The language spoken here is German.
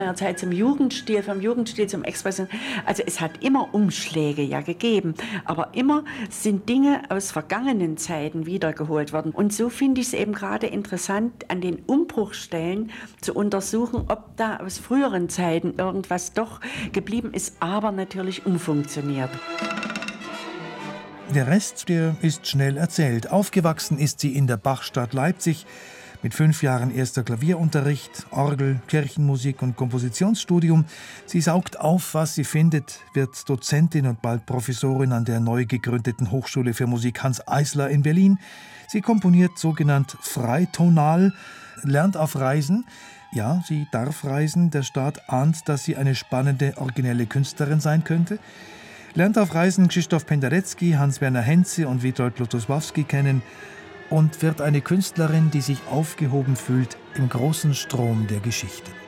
der Zeit zum Jugendstil, vom Jugendstil zum Expression. Also es hat immer Umschläge ja gegeben, aber immer sind Dinge aus vergangenen Zeiten wiedergeholt worden. Und so finde ich es eben gerade interessant, an den Umbruchstellen zu untersuchen, ob da aus früheren Zeiten irgendwas doch geblieben ist, aber natürlich umfunktioniert. Der Rest, der ist schnell erzählt. Aufgewachsen ist sie in der Bachstadt Leipzig. Mit 5 Jahren erster Klavierunterricht, Orgel, Kirchenmusik und Kompositionsstudium. Sie saugt auf, was sie findet, wird Dozentin und bald Professorin an der neu gegründeten Hochschule für Musik Hanns Eisler in Berlin. Sie komponiert sogenannt freitonal, lernt auf Reisen. Ja, sie darf reisen. Der Staat ahnt, dass sie eine spannende, originelle Künstlerin sein könnte. Lernt auf Reisen Krzysztof Penderecki, Hans-Werner Henze und Witold Lutosławski kennen und wird eine Künstlerin, die sich aufgehoben fühlt im großen Strom der Geschichte.